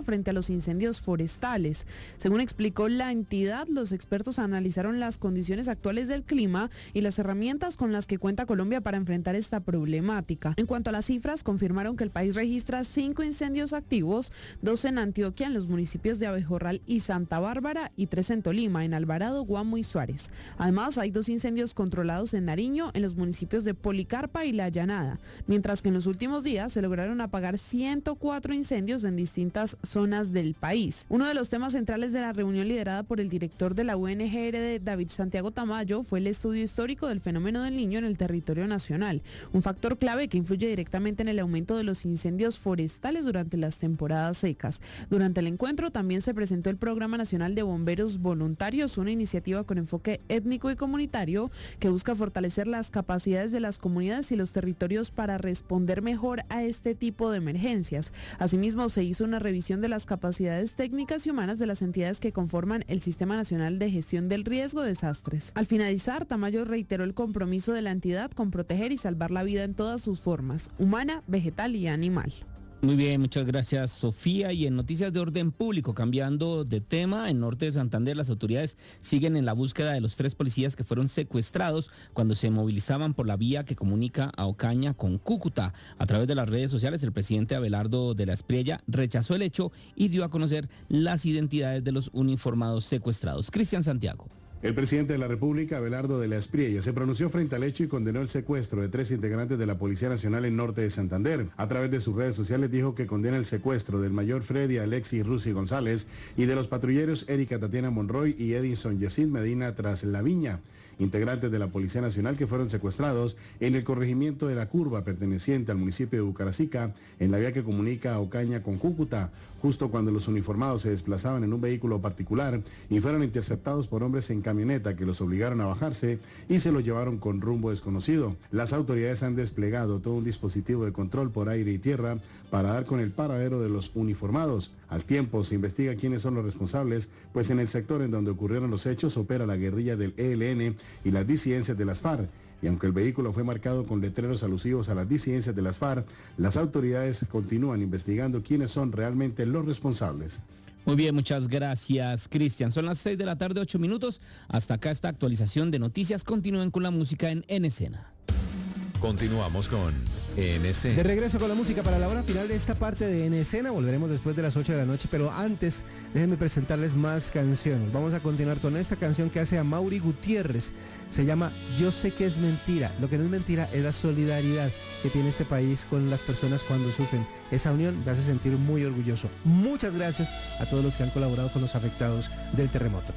frente a los incendios forestales. Según explicó la entidad, los expertos analizaron las condiciones actuales del clima y las herramientas con las que cuenta Colombia para enfrentar esta problemática. En cuanto a las cifras, confirmaron que el país registra 5 incendios activos, 2 en Antioquia, en los municipios de Abejorral y Santa Bárbara, y 3 en Tolima, en Alvarado, Guamo y Suárez. Además, hay 2 incendios controlados en Nariño, en los municipios de Policarpa y La Llanada, mientras que en los últimos días se lograron apagar 104 incendios en distintas zonas del país. Uno de los temas centrales de la reunión liderada por el director de la UNGR, David Santiago Tamayo, fue el estudio histórico del fenómeno del Niño en el territorio nacional, un factor clave que influye directamente en el aumento de los incendios forestales durante las temporadas secas. Durante el encuentro también se presentó el Programa Nacional de Bomberos Voluntarios, una iniciativa con enfoque étnico y comunitario que busca fortalecer las capacidades de las comunidades y los territorios para responder mejor a este tipo de emergencias. Asimismo, se hizo una revisión de las capacidades técnicas y humanas de las entidades que conforman el Sistema Nacional de Gestión del Riesgo de Desastres. Al finalizar, Tamayo reiteró el compromiso de la entidad con proteger y salvar la vida en todas sus formas, humana, vegetal y animal. Muy bien, muchas gracias, Sofía. Y en noticias de orden público, cambiando de tema, en norte de Santander las autoridades siguen en la búsqueda de los 3 policías que fueron secuestrados cuando se movilizaban por la vía que comunica a Ocaña con Cúcuta. A través de las redes sociales, el presidente Abelardo de la Espriella rechazó el hecho y dio a conocer las identidades de los uniformados secuestrados. Cristian Santiago. El presidente de la República, Abelardo de la Espriella, se pronunció frente al hecho y condenó el secuestro de 3 integrantes de la Policía Nacional en norte de Santander. A través de sus redes sociales dijo que condena el secuestro del mayor Freddy Alexis Rusi González y de los patrulleros Erika Tatiana Monroy y Edison Yacid Medina Tras La Viña, integrantes de la Policía Nacional que fueron secuestrados en el corregimiento de La Curva, perteneciente al municipio de Bucaracica, en la vía que comunica a Ocaña con Cúcuta, justo cuando los uniformados se desplazaban en un vehículo particular y fueron interceptados por hombres en camioneta que los obligaron a bajarse y se los llevaron con rumbo desconocido. Las autoridades han desplegado todo un dispositivo de control por aire y tierra para dar con el paradero de los uniformados. Al tiempo se investiga quiénes son los responsables, pues en el sector en donde ocurrieron los hechos opera la guerrilla del ELN y las disidencias de las FARC. Y aunque el vehículo fue marcado con letreros alusivos a las disidencias de las FARC, las autoridades continúan investigando quiénes son realmente los responsables. Muy bien, muchas gracias, Cristian. Son las 6 de la tarde, 8 minutos. Hasta acá esta actualización de noticias. Continúen con la música en Escena. Continuamos con En Escena. De regreso con la música para la hora final de esta parte de En Escena. Volveremos después de las 8 de la noche, pero antes déjenme presentarles más canciones. Vamos a continuar con esta canción que hace Amaury Gutiérrez. Se llama Yo sé que es mentira. Lo que no es mentira es la solidaridad que tiene este país con las personas cuando sufren. Esa unión me hace sentir muy orgulloso. Muchas gracias a todos los que han colaborado con los afectados del terremoto.